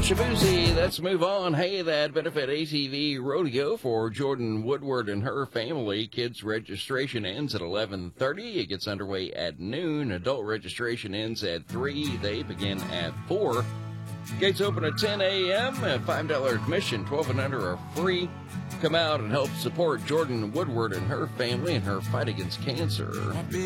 Shabuzi, let's move on. Hey, that benefit ATV rodeo for Jordan Woodward and her family. Kids registration ends at 11:30. It gets underway at noon. Adult registration ends at 3. They begin at 4. Gates open at 10 a.m. $5 admission, 12 and under are free. Come out and help support Jordan Woodward and her family in her fight against cancer.